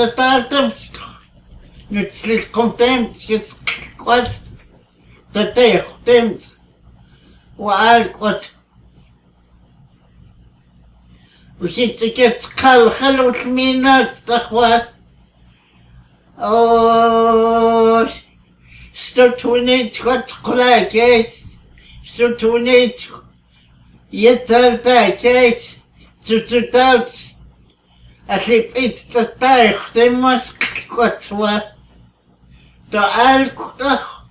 tataatam nützlich content jetzt quat tatay content وعال قط وشيت كت خل وثمينات تخوات أو ستونيت قط قلاكيس ستونيت يتالتاكيس تتوتات أسيبيت تستايخ تمس قطوا تعال قطخ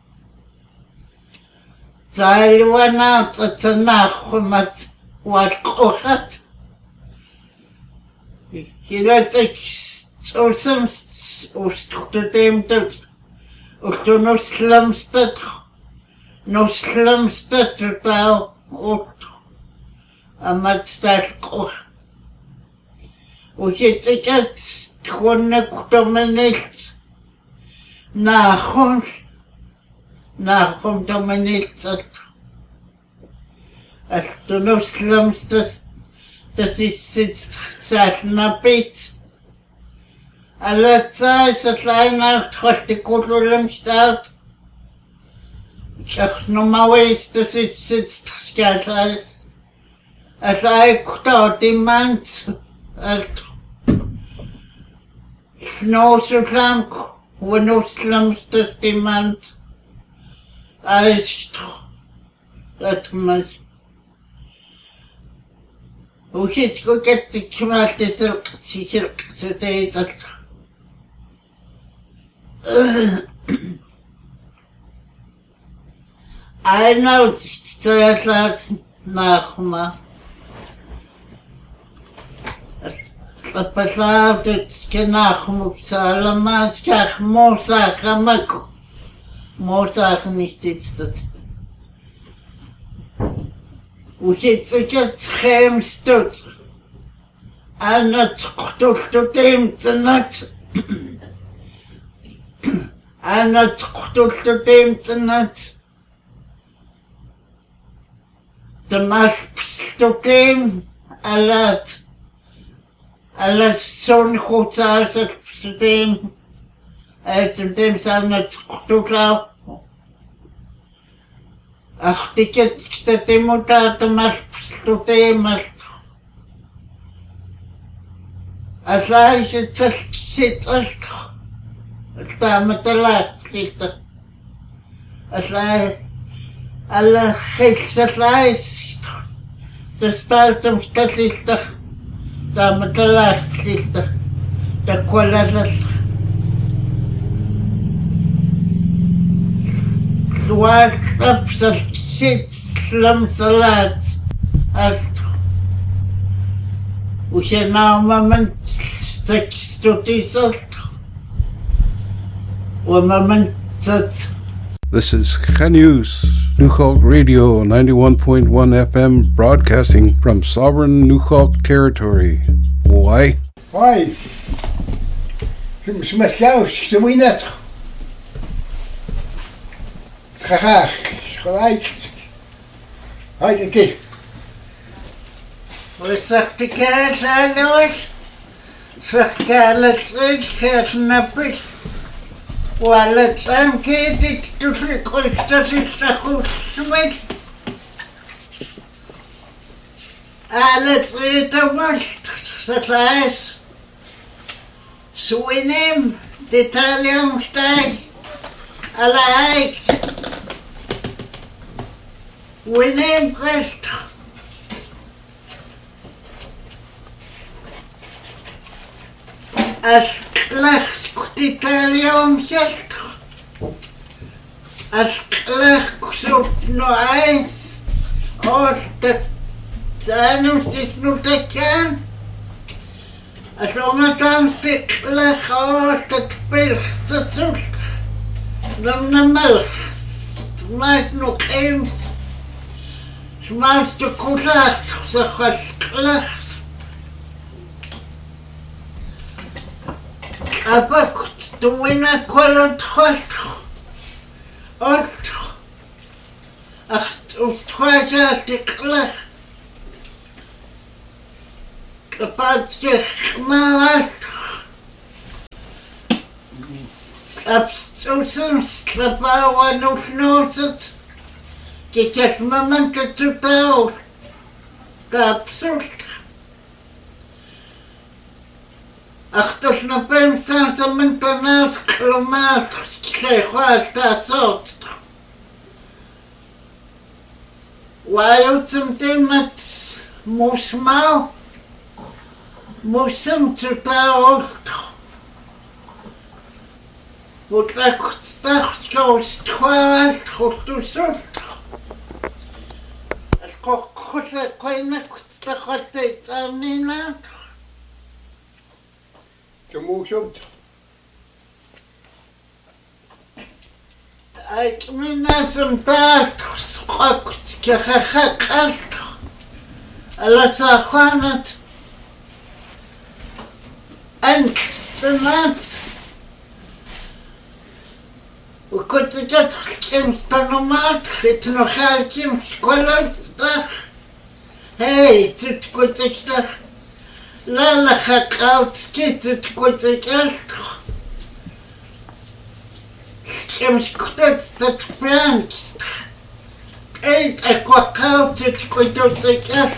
تعالوانا تتناخمت والقوخت هلاتك تسوسم وستقتتيمتت وقتو نسلمستت تاو وقتو أما تستاقوخ وشيتكت تخونك تمنيت ناخون تمنيت أستو نسلمستت تسيست سالنا بيت على تساينا تخشتي كله لمشتات شخصنا ما ويست تسيست تخشكات أساي كتاتي مانت سنوسو فلانك ونسلمستت مانت أشتو أتمنى وشيتكو كتك كمالتي سلق ستيتت أنا تستيتلات ناخما تلبسات كناخمو سالماس كاخ موسى خمكو موسى خنيشتيتت وشيتكت خيمستوت أنا تقتلت تيمتنت أنا تقتلت تيمتنت تماس بستوتيم على السون خوتار ستوتيم تمتيم سانا تقتلت أختكت كتتيموتا تماس بستوتيم أسلايش تسلت التامتلات ليتا أسلايش على خيس أسلايش تستارتم تسلت تامتلات ليتا تكولازت سوال سبسل شيت سلم صلاة أستو وشناما من تكستوتي سلطو وما من تت. This is News, Nuxalk Radio 91.1 FM, broadcasting from sovereign Nuxalk territory. Why? Why? Smaslaus, the winner. Graag, gelijk. Heideke. وسخت كاس علوش سخت كالت كاس نبش ولا تسانكيتك تفرق قشتك تخوش سمج على تغيطة مش ستلاس سوينيم ديتاليا مشتاي على هيك وينيم قشت أسكلخ سكتت اليوم ششت أسكلخ كسوت نوعيس أوشتت سانو ستسنو تكان أسوما تامستكلخ أوشتت بلخ ستسوشت نمنا ملخ سمايت نوكيم سمايت تكوشاخت سخسكلخ أبكت دوينا كولت خشت أشت أخت أستخواجاتك لك تباتك ما أشت Abstusen slapava nusnoset. Kikas maman katutao. Kapsult. Achtos na pemsan sa mentanaus klomas klechwas tatsot. Wajo zum temat musmau. Musum tutao. Utlakutstachskaus twas khustusult. Kokhule koinakutstakhate tsamnina. Gemoesomt. Minasum taas khokt khakhakalt. Ala sakhanat. Anstnat. وكنت تدخل كيمس تنومات خيت نخال كيمس كولم تدخل هاي تتكون تدخل لا خاقاوت كي تتكون تدخل كيمس كنت تتبان اي تاكوكاوت تتكون تدخل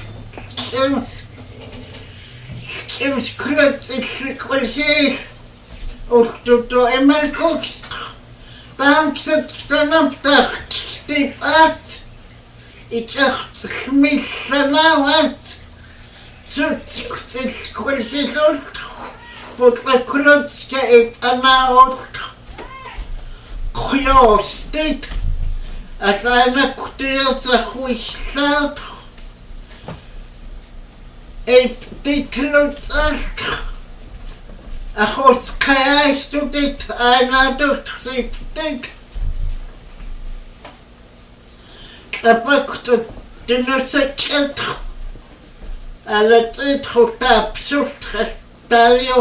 كيمس كنت تتكون هيس وختوتو امالكوكس Dankzat stanaptach stipat. Ich acht schmissanawat. Zutskutsil kulsisult. Putlakutska et anaot. Kjostit. Asana kutiasa huisat. Eptitlutsalt. Achos kajst du dit einer durchsiftet. Kapakt dinosaket. Alla tid skjuta absurt gestaljo.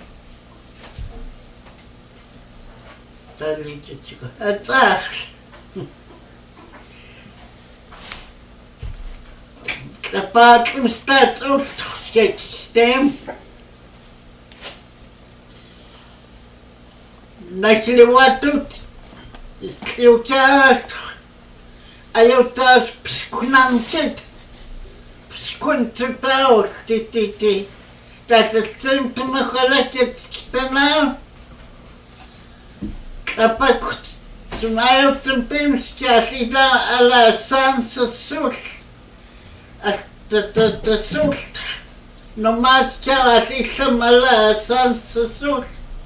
Dalitjitsko. Atsach. Kapat stat ult stem. Начали тут слюкать, а я tas пскунамчет, пскунтутаус, ти. Так зачем ты махалатец китана? А пак знаю, чем тем сейчас ида ала сам сосуш, а та суш, но маска асиша мала сам сосуш.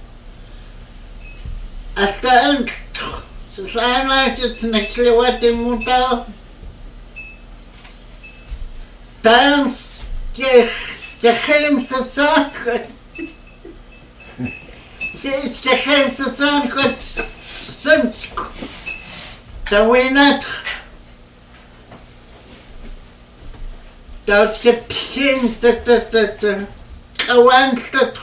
Hasta antes, susana que se naquele mutado, tam que gente saca, que gente saca, sempre, também nada, das que gente aguenta.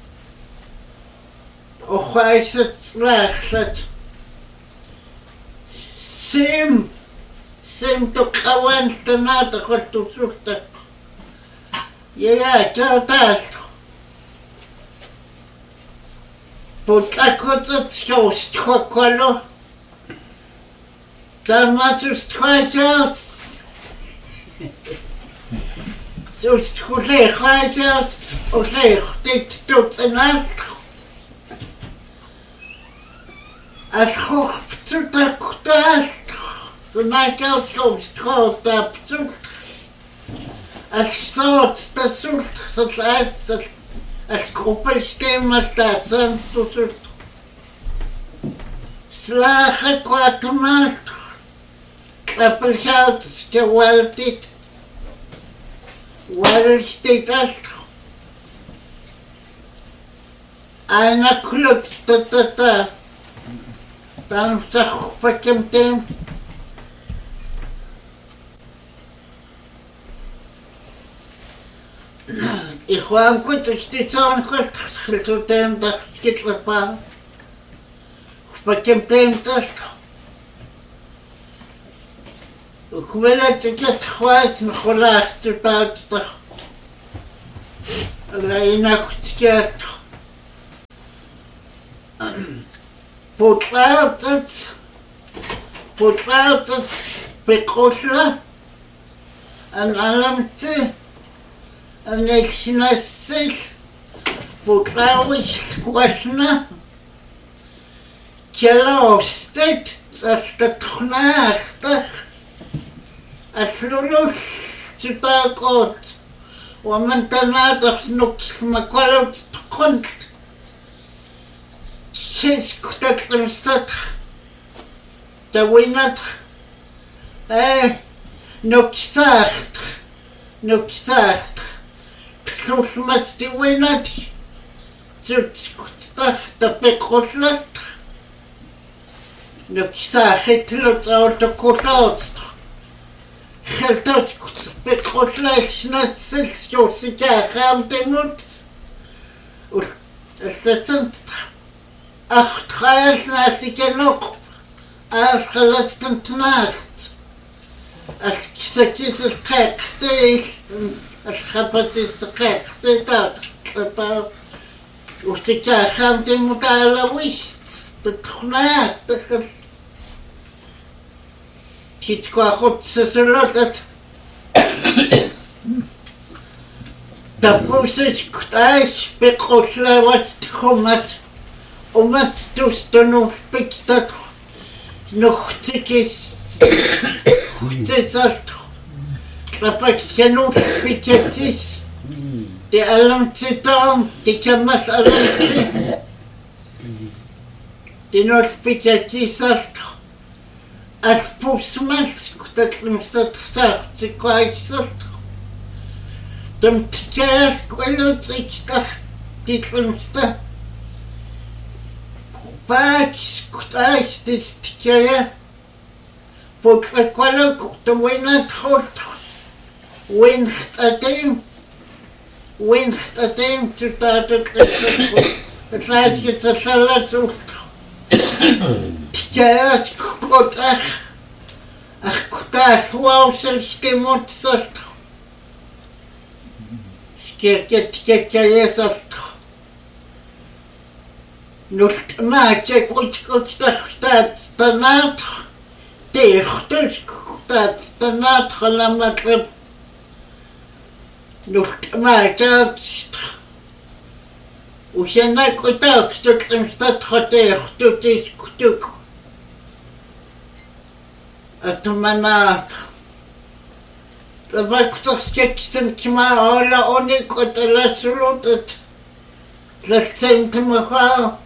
Ochajset slachset. Sim to kawan stanata khostu sufta. Ja, tas. Potlakotset shost khokolo. Tamasus khajos. Sus khule khajos, oleh tit tutsenat. Als hoch zu der Kutast, so neigt auskomst, hoch der Abzug. Als so, das sucht, so heißt das, als Gruppe stehen, was da sonst du sucht. Slache Quatumast, Klappelchaut, gewaltigt, weil steht das. Einer klutzt, da. Там захопакем тем. И хуам куту штицон хост хилту тем да скитлапа. Хопакем тем таст. Ухвела тикет хваст нхулах тутат. Ала инах тикет. Putlautet Pekrosla an alamte an exnassil Putlawis Kwasna Kjellostet Astatchnachtach Aflulus Tutagot ومن تنادخ نكس مقالة كنت شيس كتت المستطخ توينت نكساخت تخلوش مستوينت زوت كتتخ تبقوشلت نكساخت لطاوت كتلوت خلطت بتخلص نسل شوسي كاخام تموت واستسنت أخت خايش ناستي كنوق خلصت انتناخت كسكيس القاقتيش خبتي القاقتي تاخت وسي كاخام تموت على ويش تتخناخ تخل كيتكوا خد سسلوتت تبوسش كتاش بقوشلا واتخمت ومت توستنو فبكتت نختكس ختسست تبكتنو فبكتس دي ألمتي تام دي كمس ألمتي دي نوش بكتس أستخ Aspusmas, dat limstat gesagt, sie quaixast. Dem tkas quello sich dacht, die limsta. Pax, quaix, dis tkaya. Porque quello, the winner host. Winst at them to start it. It's like it's a salad sucht. Tjaas kotach kotas wausel stemot sast skeketskekayesast nust maake kotskotach stanat tehtus kotat stanat khalamat nust maake وشنا كتاك تتلمستات خطيخ تتيش كتوك أتمنى تباك تخشكسن كما أولا أوني كتلا سلوتت تلسين تمخا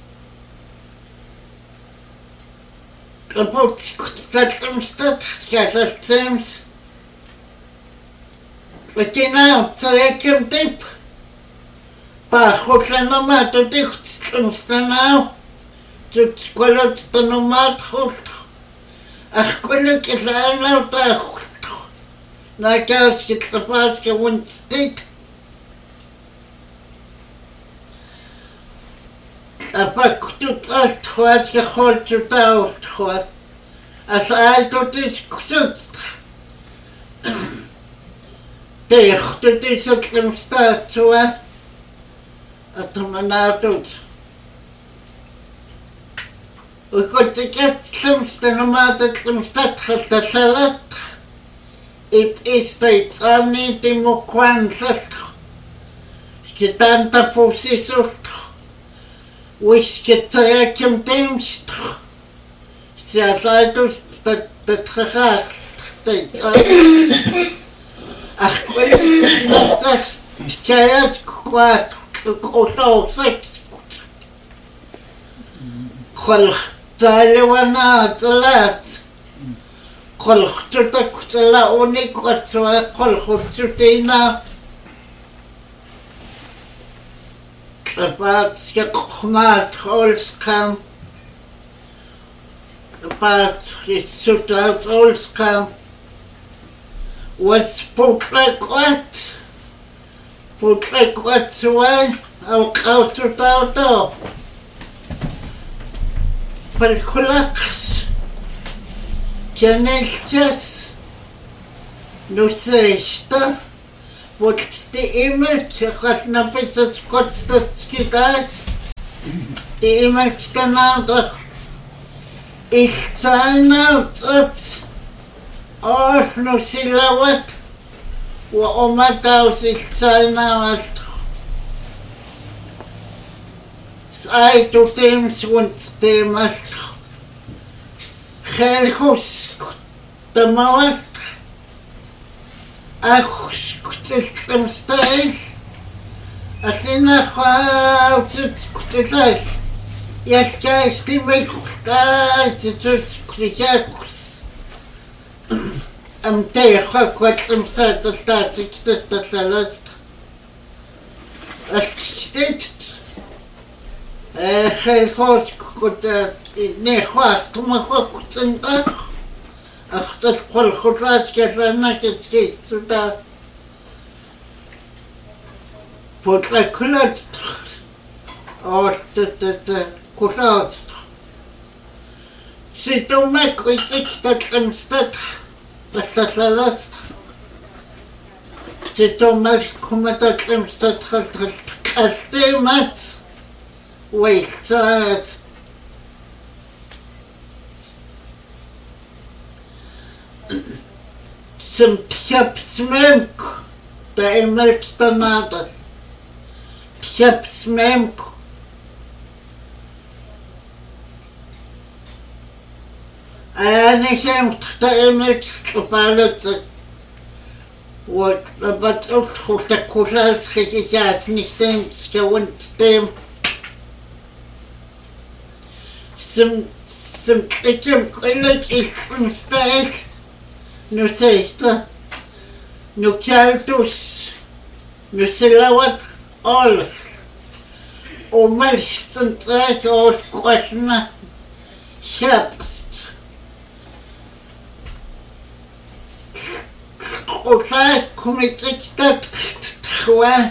تبوك تتلمستات تلسيمس لكنا تسيكم تيب Пахоже на мату тих станав, тут колот станомат хурт, ах коли кизанав та хурт, на кярські тлапарські вунстит, а пак тут астхватські хорчу та устхват, а сааль тут із ксут, тих тут із отлим стацуа, Атомана тут. Укотикет слымстаномата слымстат хасташалат. Ip istai tsani timukwan sast. Skitanta pusisust. Wiskitaya kim timst. Siasaitus tatrachach. Ach, kweli nachtach. Kayat kwat. Kosau seks. Kholch talewana talat. Kholch tutak tala unik watswa kholch tutina. Tapat skakmat holskam. Tapat sutat holskam. Was putlek wat zwaai, au kautu tauto. Perkulaks, keneltjes, nu seista, wordt de image, gaat naar het kotste skidaas. die immer danach ist seiner أصل سلوات وأمته سلسلنا سأيتو تيمس ونتيمس خيلخوس تموس أخوس كتلمستايس أسينا خاوتت كتلايس يسكايس تيمي كتايس كتايس أمتيخ أكوات أمسات التاتي كتت ثلاث أسكتت خيخوت كت نيخوات كما خوات انتاخ أختت قل خطات كثانا كتكيت سودا بوتلا كلات أوستت كلات سيتو ماكو يتكتت أمستت تتلالات سيتو ماكو متت أمستت كاستيمات ويلتات سمتشاب سميمك دائما كتناضل تشاب سميمك أنا شام تختارمك تفعلت وبتقول خوتك كوشاس خيشاس نشتم سكون ستم سمتكم كلك إسمستايس نسيستا نكالتوس نسلاوات أول وملش سنتراك أول قوشنا شابس وصار كوميتريكتا تخوان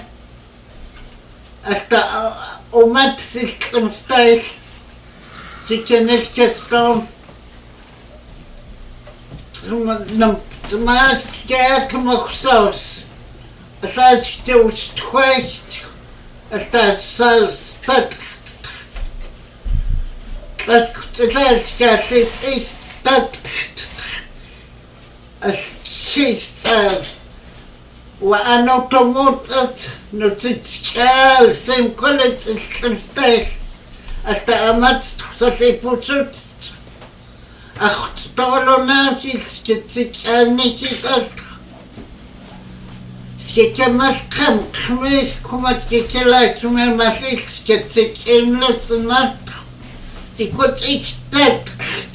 أستا أومات سيستم ستايس سيكنش كستوم تماس كيات مخصوص أستا تشتوش تخويش أستا سال ستات تتلاش كاسيت إيست ستات أشيستال وأنا تموتت نتشكال سيم كلت الشمستايس أستأمت تخصصي بوتت أخت طولو ناسي سكتشكال نشيت أست سكتماش خميس كما تكتلا كما ماسيس سكتشكين لسنات تكوت إكستات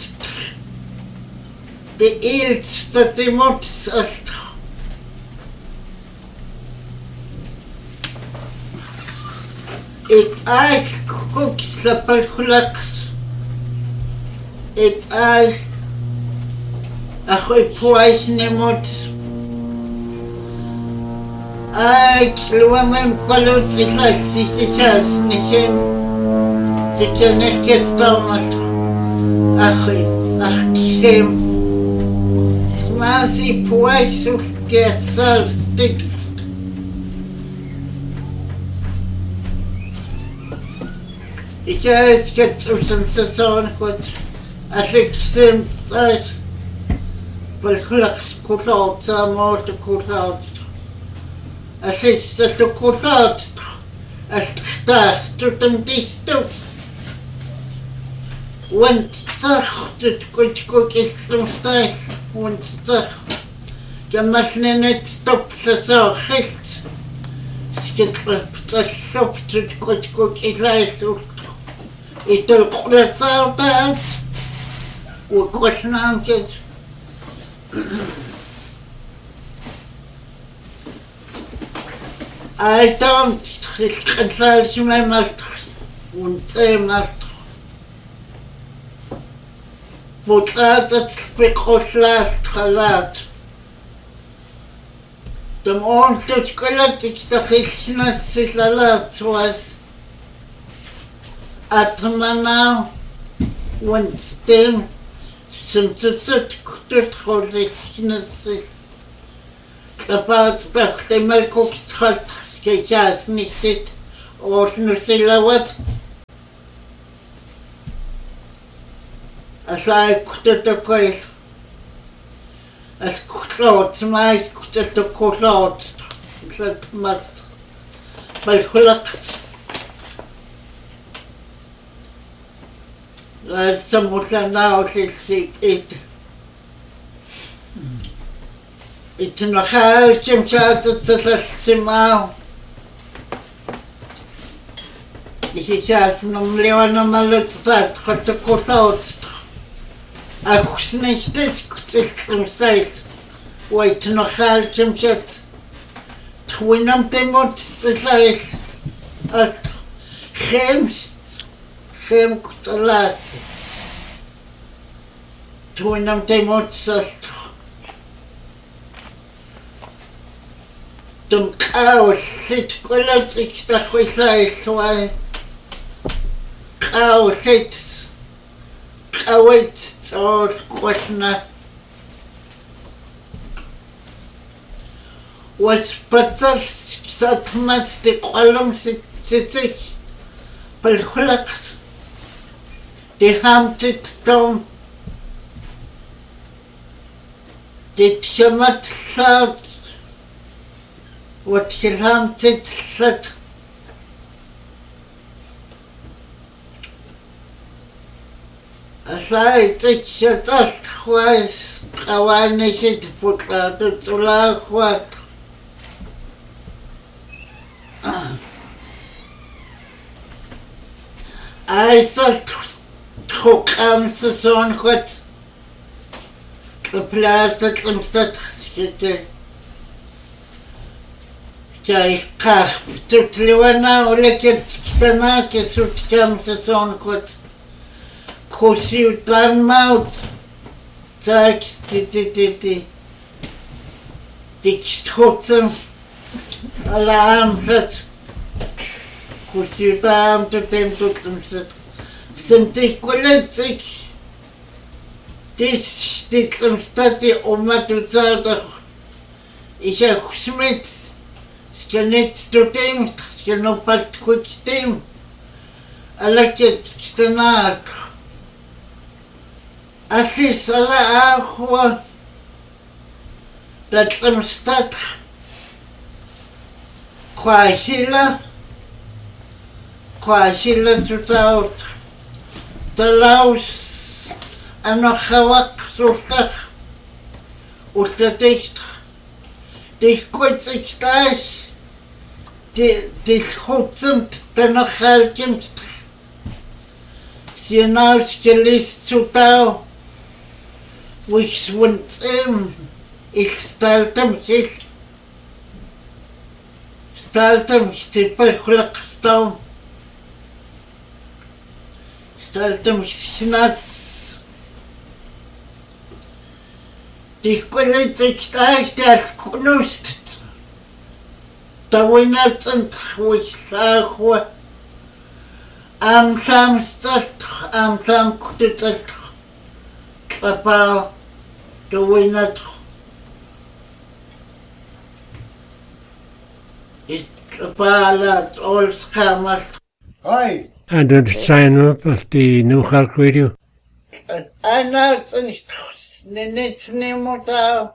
de eelste demotsast. Et aig kuks la palkulaks. Et aig achoy puais nemot. Aig luamem kwalut ziklas ziklas nichem. Ziklas kestamas. Achoy achsem. Masi puaisus kesal stik. Ich weiß jetzt aus dem Saison gut. Als ich sind das weil klaks kulaut samort kulaut. Als ich das kulaut. Als das tut dem Distus. وانت تاخد تكوك السمستايس وانت تاخد كما سنينت ستوب سساو خيست سكت بتشوف تكوك إلايس يتلقوا لساو تاعت وكوشنا كده I don't تخلص ما مستخ وانت مستخ Potlatet bekoslas khalat. Dem onset kalatik ta khishna silalat was atmana und dem simtsut kutut khorishna sil. Tapat bakte malkok strat kechas nicht or nusilawat Asai kutatakoil. As kutlot, mais kutatakolot. It's must. Balkulaks. Samutla now it. It's in a house, Jim Charter to Simao. This is just no Leona Malet, what the court out. I was nicht from sight. Wait no house, Jim Chat. Twinam Demot, the size. Hem Kutalat. Twinam Demot, Dum cow sit quality the precise way. Cow sit cowit or questioner was but that must the column sit but the hunted down did you not shout what he hunted said as I take it just twice I need to put out to laugh what I thought who comes to son what the plastic instead Jai kach tutliwana oleket kitana ke sutkam se son kot kosi utlan maut tak ti dikstotzen alarm set kosi utlan tutem tutem set sind ich koletsik dis ditlem stati omatuzada ich schmidt Skenet tutem, skenopast kutstem. Alaket stenat. Asis ala ahwa. Latsam stat. Kwashila tutaut. Talaus anochawak sultach. Ustaticht. Dich kurz ich gleich. Die Schutzend dennoch haltend. Sie hinausgelist zu Tau. Wo ich schwund ich stellte mich zu Bechlachstau. Stellte mich nass. Die Kulit ich gleich, der Knust. Da winat and which sahwa am samstat am sam kutit papa da winat it pala all scamas Hi. And then sign up at the New York Radio. I know it's Nimota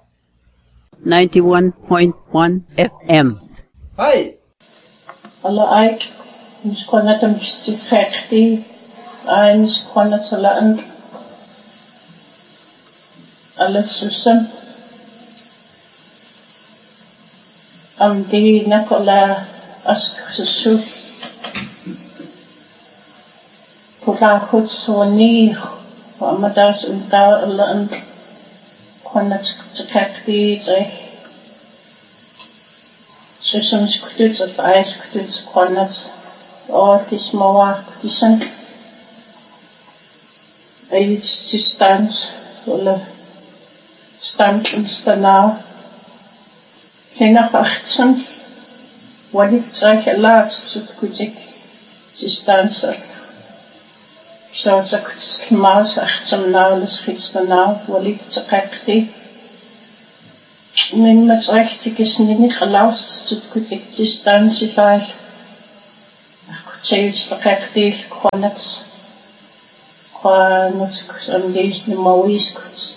91.1 FM. Hi. Alla aik, nis konna tam sikrekti, ay nis konna talaan. Alla susam. Di nakola ask susu. Kula hutsoni, amadas unta alla and konna sikrekti zay. Susam skutut at ay skutut konnat. Or kismawa kutisan. Ay it's stand, wala stand stana. Kena achtsan. Walit zay laat sukutik stand sir. So it's a kutsmaus achtsam na les gistana walit zakakti. Men met rechtig is niet gelauwd, zodat ik het distantie vaar. Ik zeg dat ik deel Quanotskut am least the Maoiskut.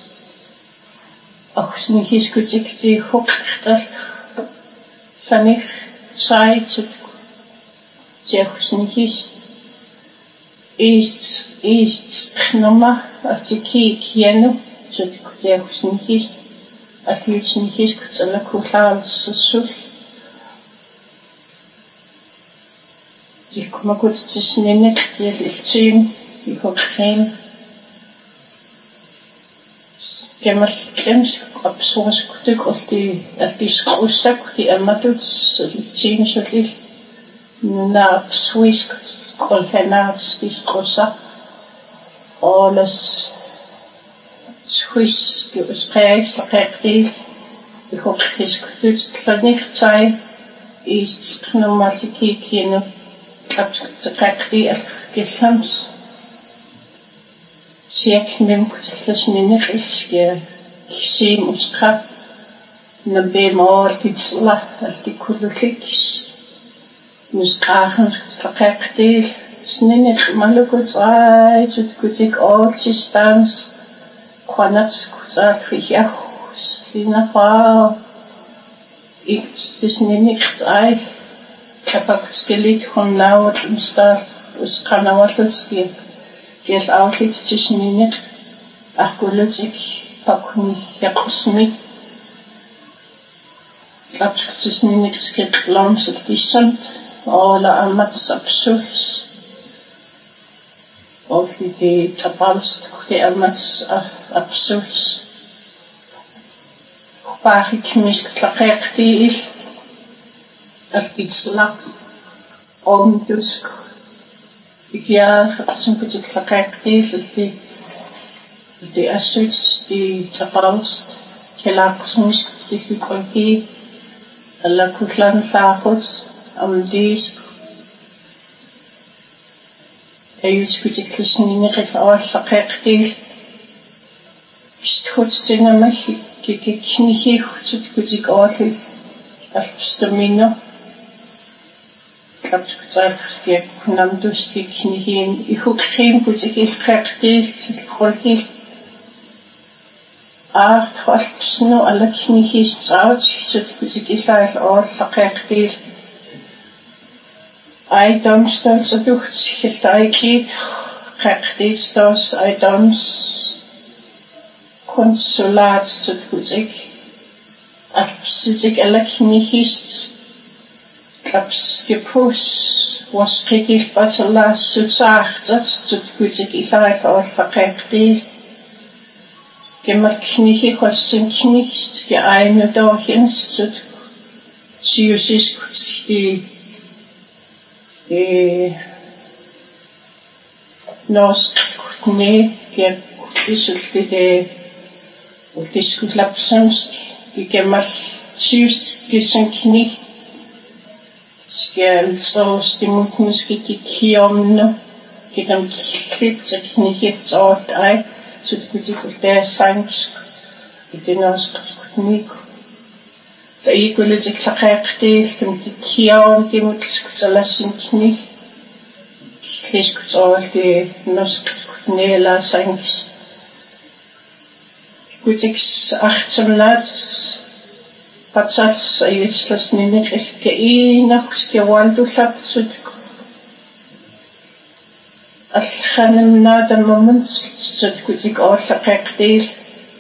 Oxnihiskutsikti hoktal Fanich Zeit Jehusnihis East Knoma Atiki Kienu Jehusnihis Atlichnihiskut ala Kutal Sul Jikumakut Tisninik Jilchim Jihokrim Kemal Krems absorskutuk of die biskosak die amaduts Chinishli na Swisk kolhenas diskosa alles Swiss die beschrijft verrekti die hofkiskut klanik zij is pneumatiki kino kapskrekti gelams Siek nem kutlasninik iske Sim uska na bemol titsla artikululikis muskachen verkektil sninik malukuts ai kutik all systems kwanats kutsal fiach sina pa sninik ai kapaktskelik von naut instal uskanawalutski Gel outlet sninik akulutik pakuni yakusmi Lapskusninik skit lams het disant alla amats absurds of die tapals die amats absurds Paar ik mis klakti als iets lap om dus ja zo'n beetje klakti die assuits die tapals Kelak specific olki alla kuklan faakhut dis ayus kutiklisni nqif awal faqaqti stutsinama kikiknihi kutik awal alstamino kapskutsaifki kunamduski knihin ihukrim kutikilqaqti kolki Twalpsno alla knihis out so kuzikilail all faqaqtil I domstols aducht hiltaiki qaqtistos I doms konsulat so kuzik alpsik alla knihis klapskepus was qikil batala sutsachtat so kuzikilail all faqaqtil Gemmal knihi khossin knichts geeine dorchens sut siusis die nos kutne ge kutisulti de utiskutlapsens gemmal sius gesen kni skell so stimutnuski kiomno gedam klitz knihi zort ei so the science itinos kutnik the equalize klaqti the kion the mutsalasin kni klish kutsol the nos kutnela science kutix 18 lats patsas ayislas ninik keina skewaldu lapsut الخانم نادا moments so kuzik all faqaqtil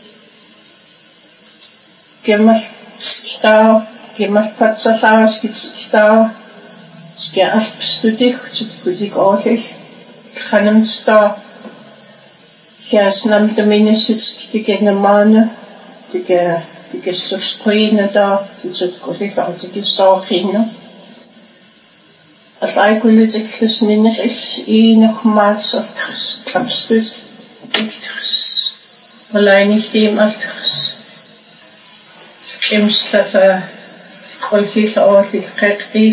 gemal skta gemal patsalas skta ske alpstudik so kuzik all الخانم sta jasnam de minisut dige mana dige susprina da so kuzik also die sorgino Als ik dus niet is nogmaals als kapstus dus alleen niet die als ims dat kolkis al die gekties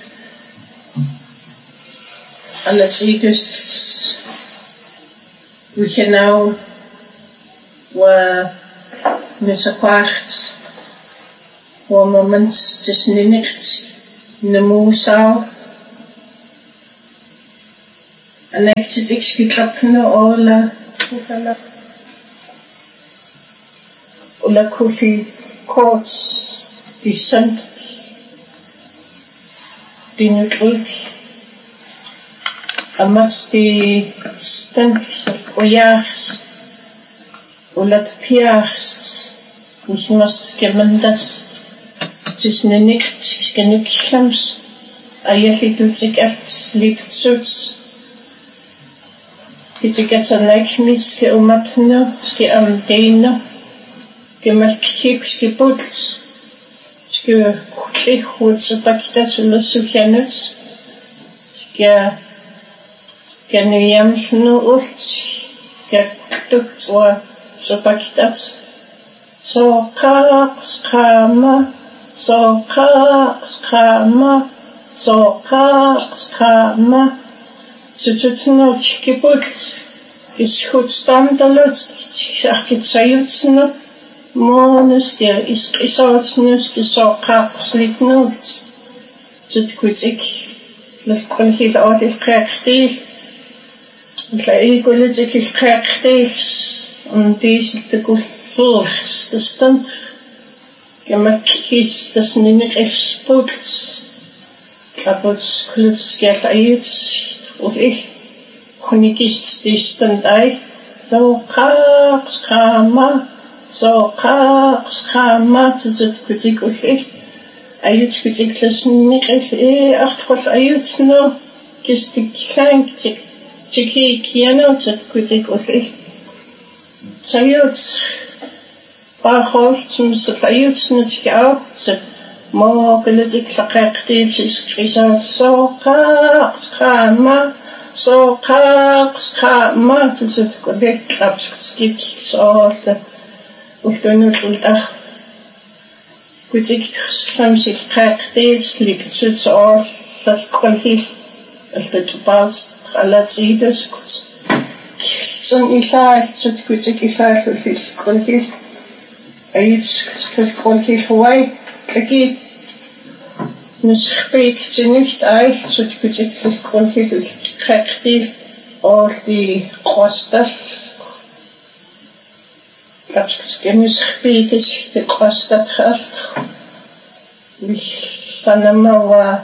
alles dus we gaan nou we nusa kwart we moments tussen niet de moesau Alexis skikapno ola kufala ola kufi courts decent dinutrik amas di stand oyars ola piars ich mas gemendas tisnenik skenukhlams ayali tutsik als lipsuts Kitsikatsa laikmis ke umatno ske amdeino gemalkik ske puts ske khutsa pakita sulasukyanuts ske kenuyamno ults ke tuktswa sopakitats soqa Сутутно кипут исход стандалот аркитсаюцно монуске исқисаатснус кисоқарслитнуулт туткутик лалколхил аалил қеқтил лаигулутик илқеқтил дисилтакуллуурс тастан гэмаккис таснинеқилспут лапутс клутскел аюц und ich chronikist die stand ei so krama zu kritik und ich ayut kritik das nicht acht was ayut no gestik klein tiki kiano zu kritik und ich sayut paar zum ayut nicht auch ما قلتك لقاقتي تسكريسا سوقا ما تسوتك وديك تلابسك تسكيك سوالت وفتونو تلتاخ قلتك تخسلمسي لقاقتي تسليك تسوت سوال للكولهيل التتباوز تخلات سيدس كت كيلسان إلاح تسوت قلتك إلاح في الكولهيل أيد سكت الكولهيل هواي تلاقي نسخبيك تنيت اي سوتكوتيك الكونكيل الكاكتيل او دي قوستال تلاقي نسخبيك دي قوستال فنما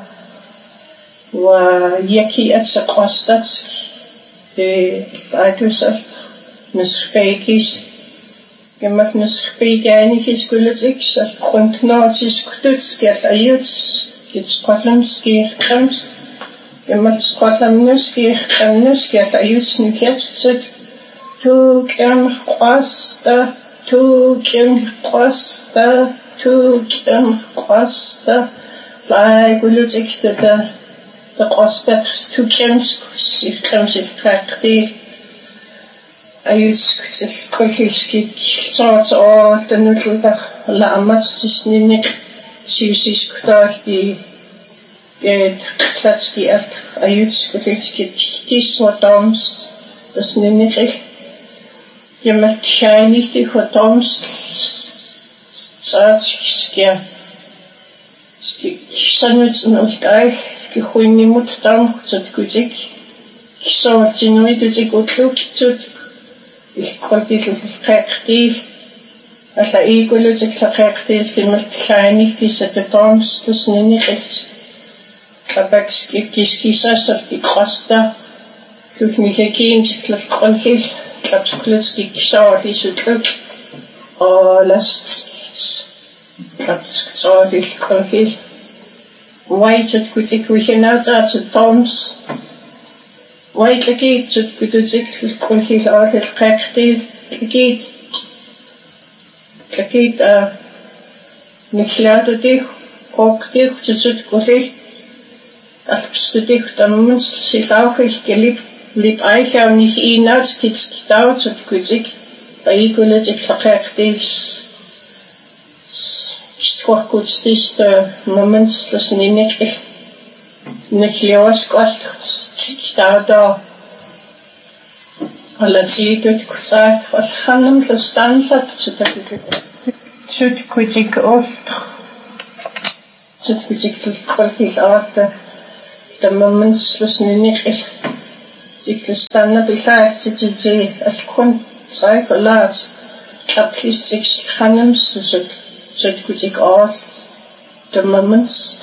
ويكي اتس قوستال دي ايتوسال نسخبيكيش Gemalt nysgbi gani his gulletik så grundknortis kututs gert ayuts git skotlands krams gemalt skotlands krams gert ayuts nikert sut tu qasta lai gulletik da qasta tu krams trakti ayus kolhiski tsats all the nutuldag la amas ninik siusis kutaki klatski alt ayus kolhiski tis watoms das ninik jemal shiny die watoms tsats skia sanwits nultai gehuini muttam zutkuzik so tinui duzik utluk zut الكولتيل القاقتيل ألا إيقولوا زك القاقتيل كلمة كايني كيسة تطامس تسنيني خلص أباكس كيسكيساس التي قاستا ثلثني هكين زك الكولتيل كابس كلتسكي كيساوالي سوتلوك لاست كابس كيساوالي الكولتيل وايتو تكوتيك ويخناوتا تطامس وايت لقيت زد كتوزك الكولهيل آل القاقتيل لقيت نخلاتو ديخ قوق ديخ زد كولهيل ألبسكو ديخ تمامنس سيلاوخيل كليب ليب آيخا ونيخ إينات كتسكتاو زد كتوزك أيقولو زك القاقتيل كتوخ كتستيس تمامنس لسنينيك نخليواس قالت تسكتاو Allatiidut kusaat alhanam lastanlat sutkutik oft sutkutik kolhil aarta tamamans lasninik Diklestanna bilaatiti alkun trækolaat kaplistik khanems så kutik all the moments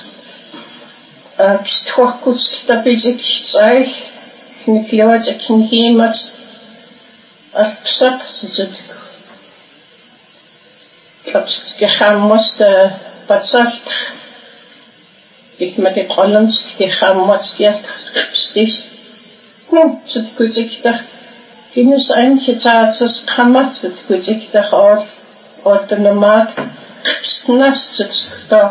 kstwakut tabitik træk nikliwat akinhimat alpsap så klaps gehammas batsalt ik met de columns die gehammas geld stis så kutik da Kinus eingetatses kammer så kutik da all the nomad snas så da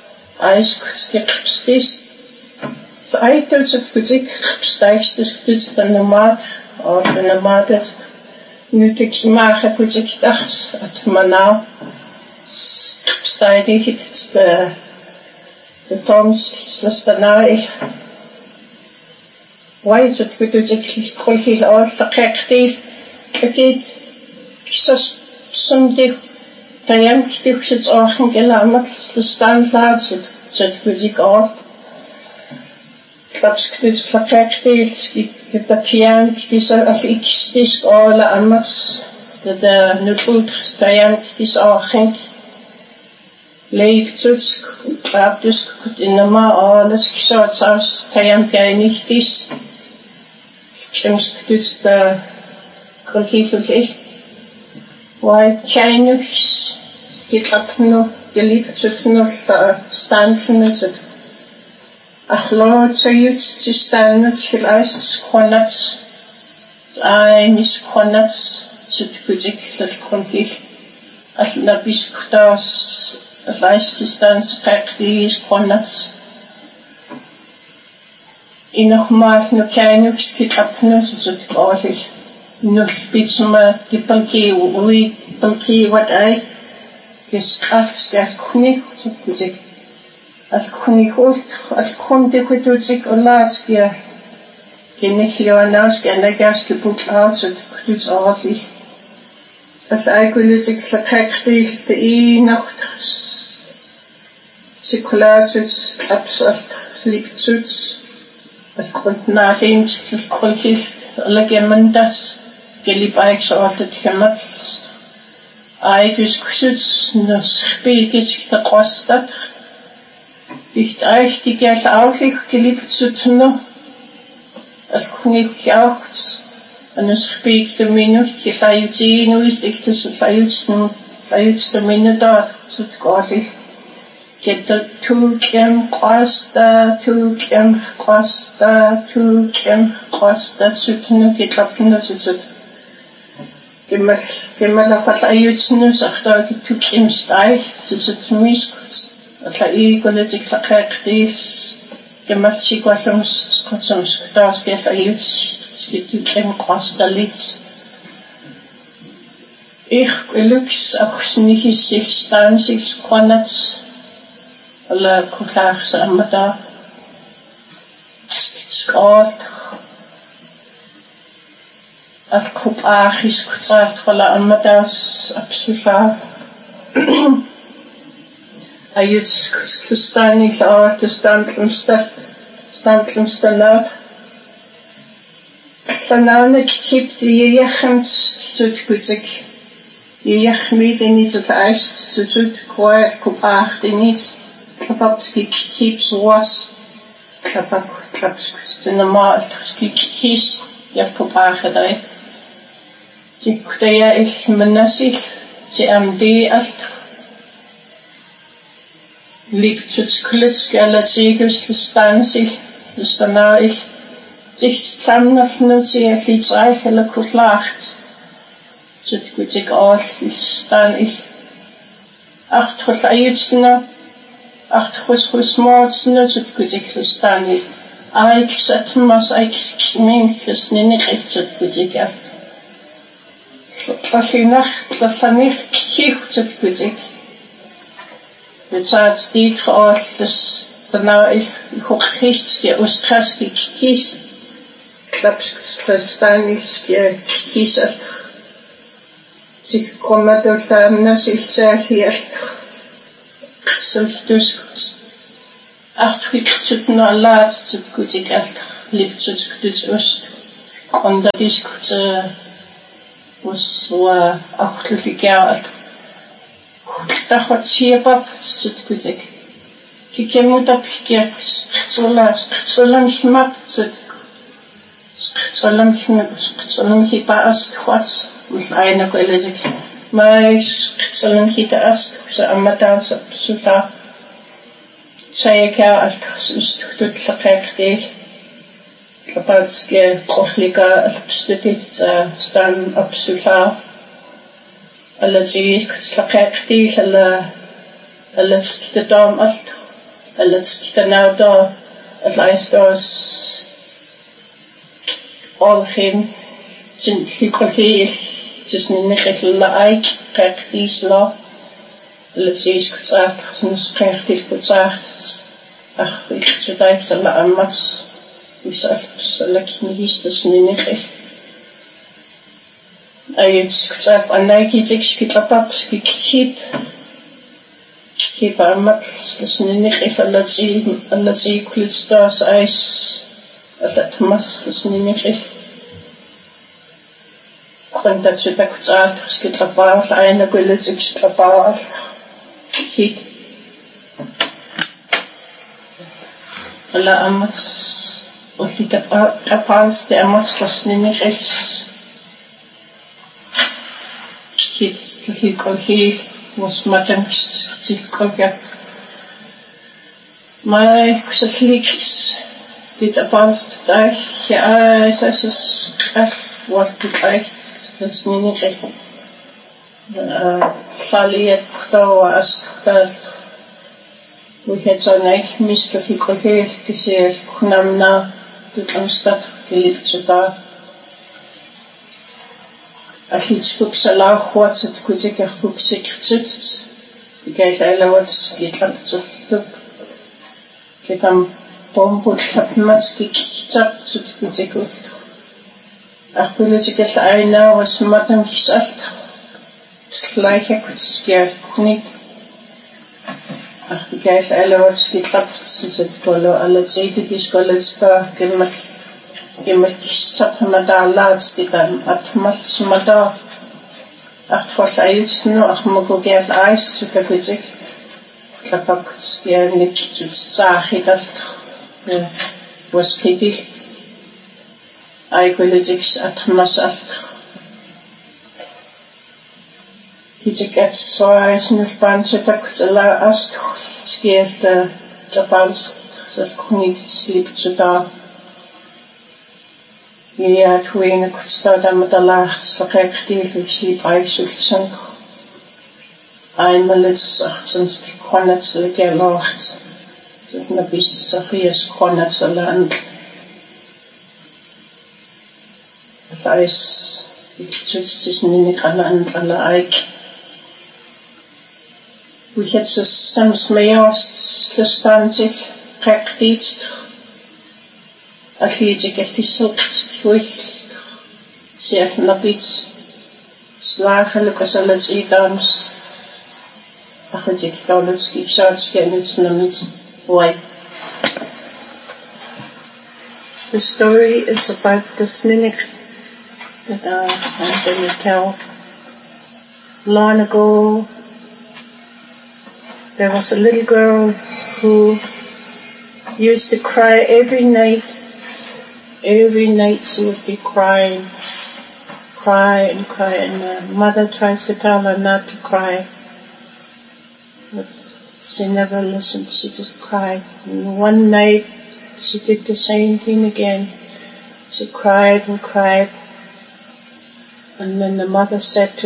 stis så eitel så kutik stis the nomad or the nomades nu tik maken kutik da at manau stijdig hit de toms lastanai why so kutik kolhil all faqaqti akid someday tayam kituchs achen gelamat lastanlaat so kutik all klapskut faqaqti skip de pian dis as ikistis all amats de nutult tayam kis achen Leibtutsk, abdusk inama alles kisartsas tayam pianichtis. Kemskutst kolhifel. Why kainux gitapno gelibtutno stanfnut. Achlod sayuts tistanut vielleicht konats. Ai mis konats sutkuzik kolhif. Alnabiskutas Leistestans praktisch konats. Inogmaal no kainux kitapno so tkolich. No spitsma dipalki ui palki wat ai. Kes afskas kunik so kuzik. Al kunik host al konde kutuzik olatski. Kenechlianaus genagas gebut so kutuz ordentlich. Als eigenlijk verkrijgt de nacht circulaties absalt lipzuts als grond nadenkt het kolkjes alle gemendas gelip eigenlijk altijd gemats eigenlijk kusuts nos speekjes de kostat dicht eigenlijk die geld eigenlijk gelip zutno als kunik jouwt en een spreek de minuut, je zei het nu is ik dus zei het de minuut daar, zo het gaat is. Get de toekem kosta, zo kunnen get op nu zo het. Gemel af het uit nu zag dat ik toekem stijg, zo het mis. Dat ik wil het ik krijg is. Gemel zie wat soms daar is uit. Skitukrim kostalits. Ich lux auch nicht sich stansig konats. Alle kutlachs amada. Skot. Af kupachis kutsart alle amadas absoluta. Ayuts kustanik la de stantlumstanat. Vanavond gibt die Jachemt so kuzik. Die Jachmid niet het ijs zo zoet kwijt kopaar die niet. Klapski keeps was. Klapski normaal kies ja kopaar gedai. Die kudaya ik menasik die MD alt. Liebt het klutsk alle zegels verstansig. Dus daarna ik zich stamnaf nu zeer iets eigenlijk verlaagd. Zit goed ik al staan ik achter het uitzien, achter het smaakzien, zit goed ik staan ik. Ik zet hem als ik meen, dus niet echt zit goed ik af. Als je nacht dat van ik kiegt zit goed ik. De tijd die geaard dus daarna ik ook gisteren Oost-Kraski kies. Klaps verstaan ik kies uit. Zich komen door samen zich zeg hier. Zelf dus achter ik zit naar laatst zit goed ik echt liefst zit dus oost. on the disc was achterliggjaalt. Dat wordt zeer op, zit goed ik. Kijk, moet op gekeken, zo lang gemaakt zit. Zo lang gepaast, wat moet eigenlijk wel eens ik. Maar zo lang gepaast, zo amateur zo daar. Zei ik ja, als het lekker deed. Kapalske kohlika alpstutit stan absoluta alla zi kutslaqaqti alla skitadam alt alla skitanauda allaistos all him sin hikolhi tisninniqilla aik qaqisla alla zi kutsaq sinusqaqti kutsaq ich sudai sala amas Is lekkies dus niet. Als ik zelf aan Nike zeg, ik heb pap, ik heb een mat, dus niet even laat zien klitstars ijs, dat mas, dus niet even. Gewoon dat je dat zelf, ik heb pap, een gulle, ik heb pap, ik. Alla amas. Und die Kapals der Amastas nicht rechts. Steht es viel Kolhi, muss man dann sich kolja. Mai kusaflikis, die Kapals da ja, es ist was gleich, das nicht recht. Faliert da as da. We had zo'n eigen mistel die kolhi gezegd, kunamna. Dit amstad geliefd zo daar. Als je iets boek zal laag wordt, zit ik zeker boek zeker zit. Ik kijk hele wat, ik laat het zo lup. Ik heb een bombo, ik heb een mask, ik zat, zit ik zeker. Ach, wil ik het einde, was madam gezegd. Gelijk heb ik het skeer, niet. Ach, ik kijk hele wat, ik laat het zo zit. Alle zeiden die scholen staan, Gimmer kisap madala skidan atmas mada atwas ayusno akmagogev ais sutaguzik tapak skiernik tsahidat was kidil aigulizik atmas alt hizik at sois nuspan sutakzala ast skierte tapals kunit slip suda Ja, toen ik stond met de laagste rechtdeel, ik sliep eigenlijk eenmaal is sinds ik kon het zo gelaagd. Dus een beetje zo veel kon het zo land. Het is, ik zoets tussen niet alle eik. We het zo soms mee als gestaan zich rechtdeel. Als je het echt is zo zeg naar iets slagelijk als alles iets ach weet ik kan het schip zoals je niet naar iets why. The story is about the sninik that I'm going to tell. Long ago there was a little girl who used to cry every night. Every night she would be crying, and the mother tries to tell her not to cry, but she never listened, she just cried. And one night she did the same thing again. She cried, and then the mother said to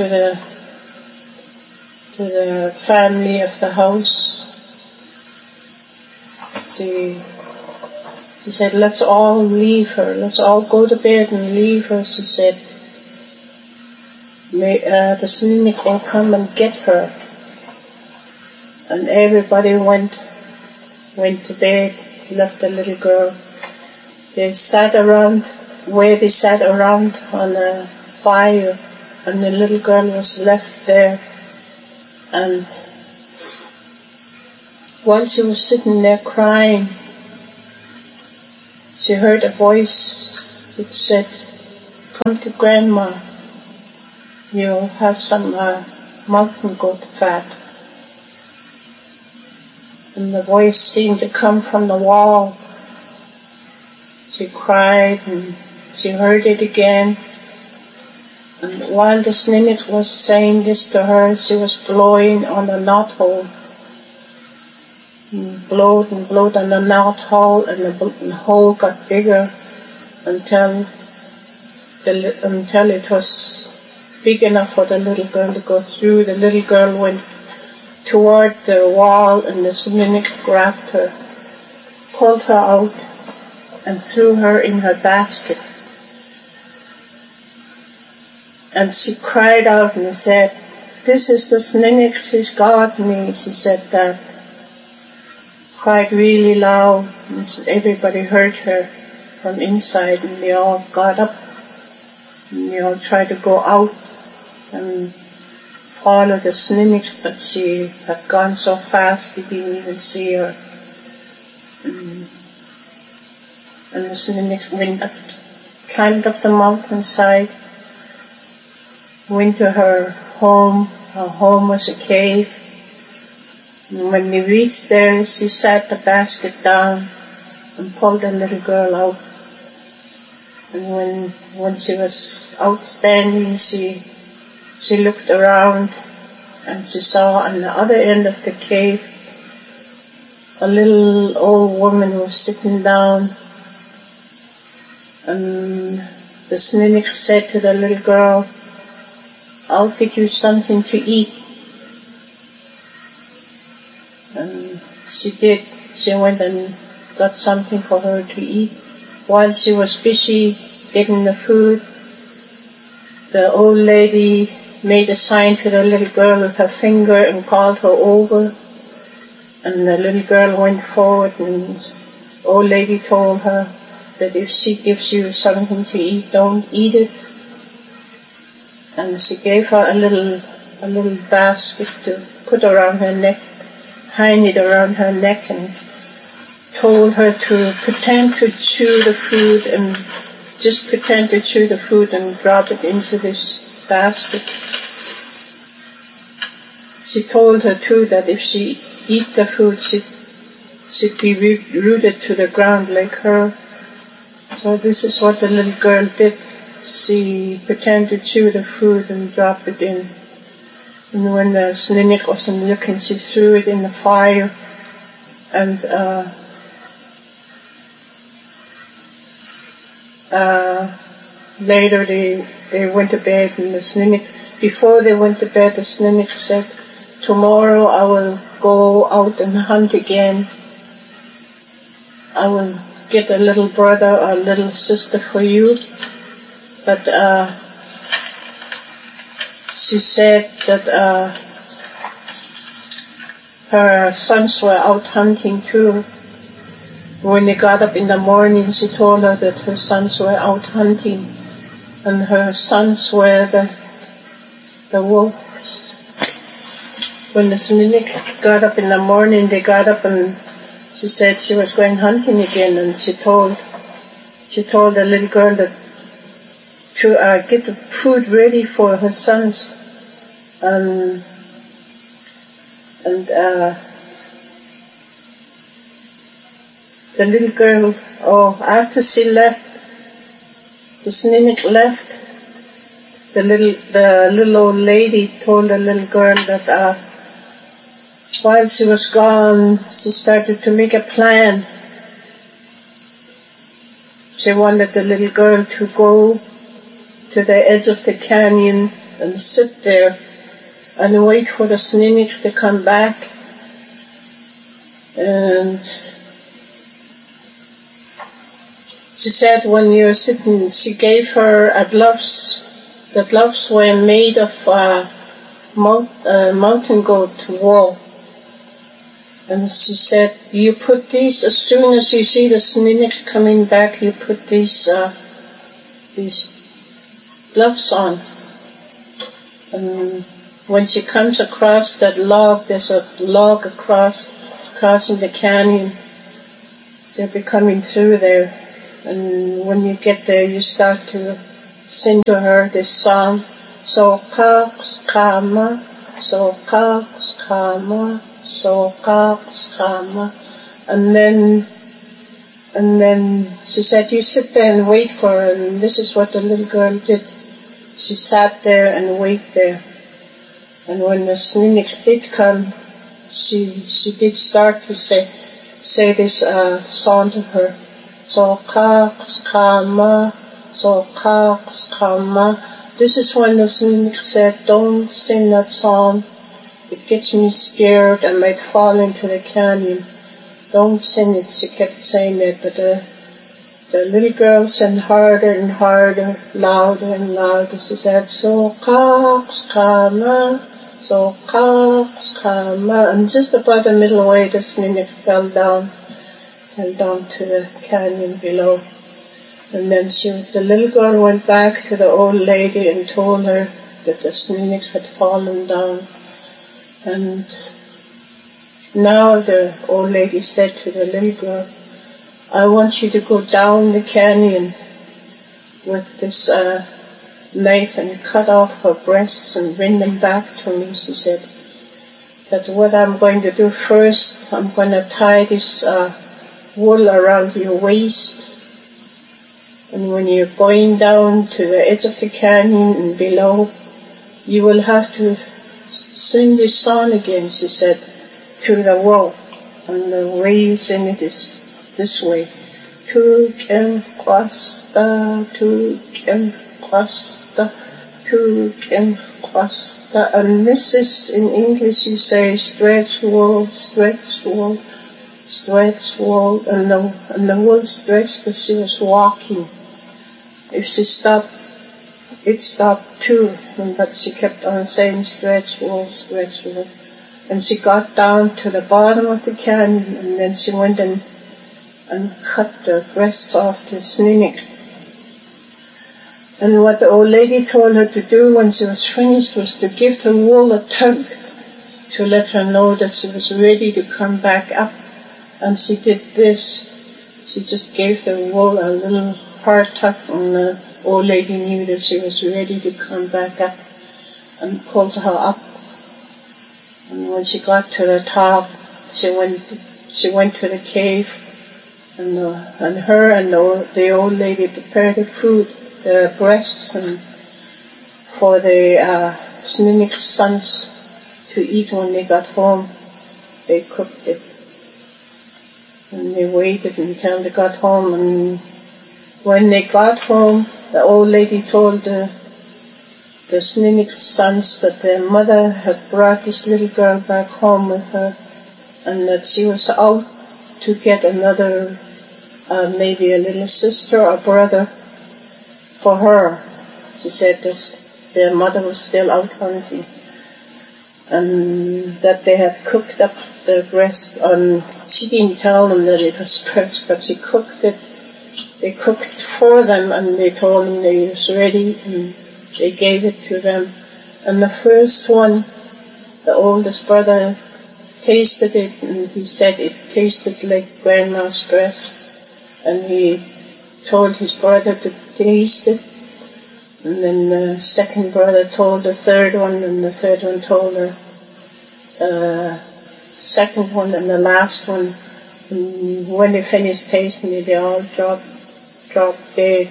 the family of the house, She said, let's all leave her. Let's all go to bed and leave her. She said, the Slinik will come and get her. And everybody went to bed, left the little girl. They sat around on a fire, and the little girl was left there. And while she was sitting there crying, she heard a voice that said, come to Grandma. You'll have some mountain goat fat. And the voice seemed to come from the wall. She cried and she heard it again. And while the Sninick was saying this to her, she was blowing on the knothole. And blowed on the knothole, and the hole got bigger until it was big enough for the little girl to go through. The little girl went toward the wall, and the Sninick grabbed her, pulled her out, and threw her in her basket. And she cried out and said, "This is the Sninick, she's got me," she said that. Cried really loud, and everybody heard her from inside, and they all got up, and they all tried to go out and follow the Sninick, but she had gone so fast they didn't even see her. And the Sninick climbed up the mountainside, went to her home. Her home was a cave. And when they reached there, she sat the basket down and pulled the little girl out. And when she was outstanding, she looked around, and she saw on the other end of the cave a little old woman was sitting down. And the Sninick said to the little girl, "I'll get you something to eat." And she did. She went and got something for her to eat. While she was busy getting the food, the old lady made a sign to the little girl with her finger and called her over. And the little girl went forward, and the old lady told her that if she gives you something to eat, don't eat it. And she gave her a little basket to put around her neck, hang it around her neck, and told her to pretend to chew the food, and just pretend to chew the food and drop it into this basket. She told her too that if she eat the food, she'd be rooted to the ground like her. So this is what the little girl did. She pretended to chew the food and dropped it in. And when the Sninick wasn't looking, she threw it in the fire. And later they went to bed, and the Sninick, before they went to bed, the Sninick said, "Tomorrow I will go out and hunt again. I will get a little brother or a little sister for you." But she said that her sons were out hunting too. When they got up in the morning, she told her that her sons were out hunting, and her sons were the wolves. When the Sninick got up in the morning, they got up, and she said she was going hunting again, and she told the little girl that to get the food ready for her sons, and the little girl, after she left, the Sninick left, the little old lady told the little girl that while she was gone, she started to make a plan. She wanted the little girl to go to the edge of the canyon and sit there and wait for the Sninick to come back. And she said when you're sitting, she gave her gloves. The gloves were made of mountain goat wool. And she said, you put these, as soon as you see the Sninick coming back, you put these gloves on. And when she comes across that log, there's a log crossing the canyon. She'll be coming through there. And when you get there, you start to sing to her this song, Sokakskama, Sokakskama, Sokakskama. And then she said, you sit there and wait for her. And this is what the little girl did. She sat there and waited there. And when the Snunnik did come, she did start to say this song to her. Sokakskama, Sokakskama. This is when the Snunnik said, don't sing that song. It gets me scared. I might fall into the canyon. Don't sing it. She kept saying that, but the little girl sang harder and harder, louder and louder. She said, Sokakskama, Sokakskama. And just about the middle way, the Snunnik fell down to the canyon below. And then the little girl went back to the old lady and told her that the Snunnik had fallen down. And now the old lady said to the little girl, I want you to go down the canyon with this knife and cut off her breasts and bring them back to me, she said. That what I'm going to do first, I'm going to tie this wool around your waist. And when you're going down to the edge of the canyon and below, you will have to sing this song again, she said, to the wall. And the way you sing it is this way. Tukem kwasta, tukem kwasta, tukem kwasta. And this is, in English you say, stretch wool, stretch wool, stretch wool. And the wool stretched as she was walking. If she stopped, it stopped too. But she kept on saying, stretch wool, stretch wool. And she got down to the bottom of the canyon, and then she went and cut the breasts off the Snunnik. And what the old lady told her to do when she was finished was to give the wool a tug to let her know that she was ready to come back up. And she did this. She just gave the wool a little hard tug, and the old lady knew that she was ready to come back up, and pulled her up. And when she got to the top, she went to the cave, and her and the old lady prepared the food, the breasts, and for the Snunnik's sons to eat when they got home. They cooked it, and they waited until they got home. And when they got home, the old lady told the Snunnik's sons that their mother had brought this little girl back home with her, and that she was out to get another, maybe a little sister or brother for her. She said that their mother was still out hunting, and that they had cooked up the breast. She didn't tell them that it was breast, but she cooked it. They cooked for them, and they told them they was ready, and they gave it to them. And the first one, the oldest brother, tasted it, and he said it tasted like Grandma's breast. And he told his brother to taste it. And then the second brother told the third one, and the third one told the second one, and the last one. And when they finished tasting it, they all dropped dead.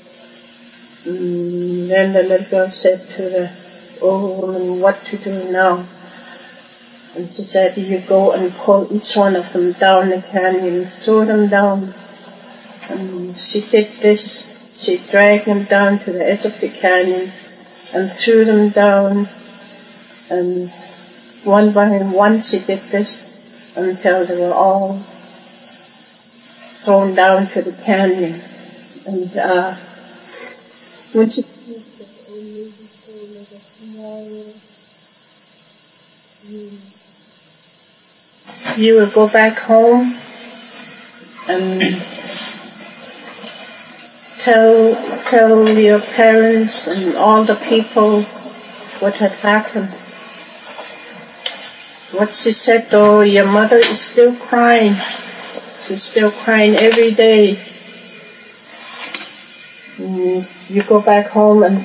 And then the little girl said to the old woman, what to do now? And she said, you go and pull each one of them down the canyon, throw them down. And she did this. She dragged them down to the edge of the canyon and threw them down. And one by one she did this until they were all thrown down to the canyon. And when she finished, the old lady told her that tomorrow you will go back home and tell your parents and all the people what had happened. What she said though, your mother is still crying. She's still crying every day. you go back home and